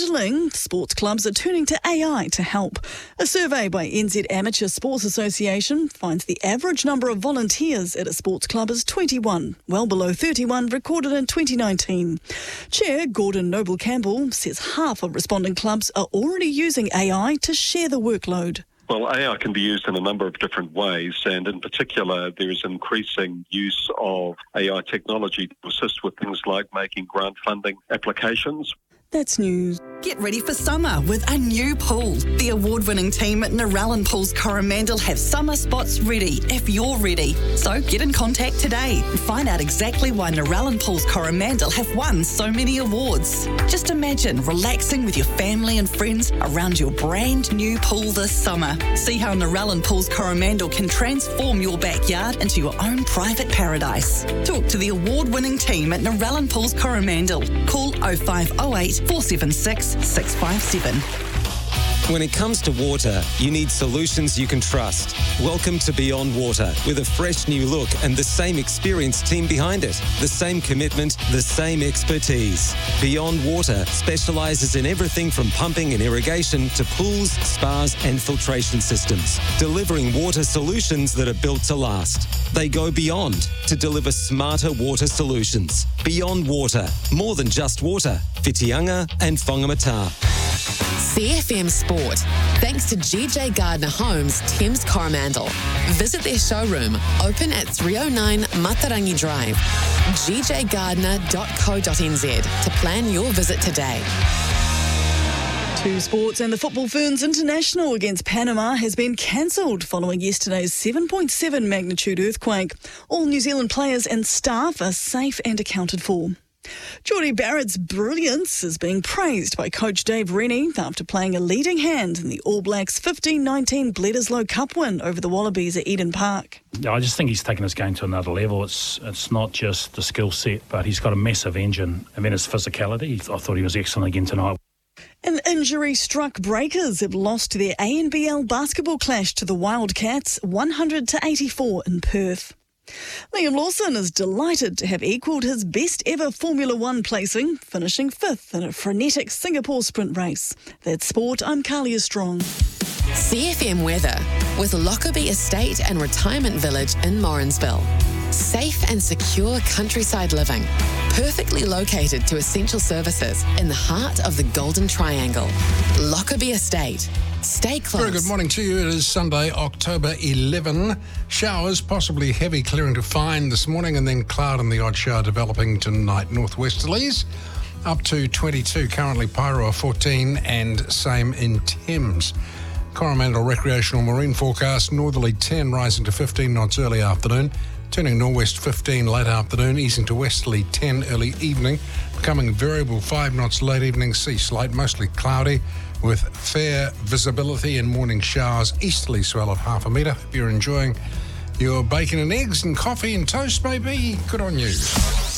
scheduling, sports clubs are turning to AI to help. A survey by NZ Amateur Sports Association finds the average number of volunteers at a sports club is 21, well below 31 recorded in 2019. Chair Gordon Noble-Campbell says half of responding clubs are already using AI to share the workload. Well, AI can be used in a number of different ways, and in particular, there is increasing use of AI technology to assist with things like making grant funding applications. That's news. Get ready for summer with a new pool. The award-winning team at Narellan Pools Coromandel have summer spots ready if you're ready. So get in contact today and find out exactly why Narellan Pools Coromandel have won so many awards. Just imagine relaxing with your family and friends around your brand new pool this summer. See how Narellan Pools Coromandel can transform your backyard into your own private paradise. Talk to the award-winning team at Narellan Pools Coromandel. Call 0508 476 657. When it comes to water, you need solutions you can trust. Welcome to Beyond Water, with a fresh new look and the same experienced team behind it. The same commitment, the same expertise. Beyond Water specialises in everything from pumping and irrigation to pools, spas and filtration systems, delivering water solutions that are built to last. They go beyond to deliver smarter water solutions. Beyond Water, more than just water. Whitianga and Whangamata. CFM Sport, thanks to GJ Gardner Homes, Thames Coromandel. Visit their showroom, open at 309 Matarangi Drive, gjgardner.co.nz to plan your visit today. To sports, and the Football Ferns International against Panama has been cancelled following yesterday's 7.7 magnitude earthquake. All New Zealand players and staff are safe and accounted for. Jordie Barrett's brilliance is being praised by coach Dave Rennie after playing a leading hand in the All Blacks 15-19 Bledisloe Cup win over the Wallabies at Eden Park. I just think he's taken his game to another level. It's not just the skill set, but he's got a massive engine, and then his physicality. I thought he was excellent again tonight. An injury-struck Breakers have lost their ANBL basketball clash to the Wildcats 100-84 in Perth. Liam Lawson is delighted to have equalled his best ever Formula One placing, finishing fifth in a frenetic Singapore sprint race. That's sport. I'm Kalia Strong. CFM weather with Lockerbie Estate and Retirement Village in Morrinsville. Safe and secure countryside living, perfectly located to essential services in the heart of the Golden Triangle. Lockerbie Estate. Stay close. Very good morning to you. It is Sunday, October 11. Showers, possibly heavy clearing to fine this morning, and then cloud and the odd shower developing tonight. Northwesterlies up to 22, currently Pyro 14, and same in Thames. Coromandel recreational marine forecast, northerly 10 rising to 15 knots early afternoon, turning northwest 15 late afternoon, easing to westerly 10 early evening, becoming variable 5 knots late evening, sea slight, mostly cloudy with fair visibility and morning showers, easterly swell of 0.5 metre. If you're enjoying your bacon and eggs and coffee and toast, maybe, good on you.